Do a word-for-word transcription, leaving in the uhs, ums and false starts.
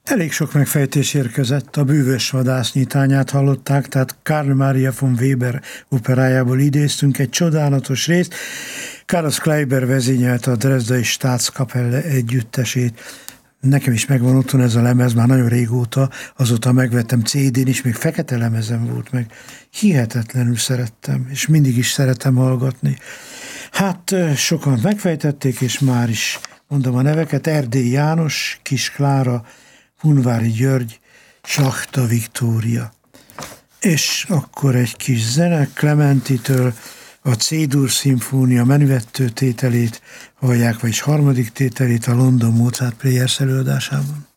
Elég sok megfejtés érkezett, a Bűvös vadász nyitányát hallották, tehát Karl Maria von Weber operájából idéztünk egy csodálatos részt. Carlos Kleiber vezényelte a Dresdai Staatskapelle együttesét. Nekem is megvan otthon ez a lemez, már nagyon régóta, azóta megvettem cé dén is, még fekete lemezem volt meg. Hihetetlenül szerettem, és mindig is szeretem hallgatni. Hát sokan megfejtették, és már is mondom a neveket: Erdély János, Kis Klára, Hunvári György, Slachta Viktória. És akkor egy kis zene Clementitől, a C-dur szimfónia menüvettő tételét hallják, vagyis harmadik tételét a London Mozart Players előadásában.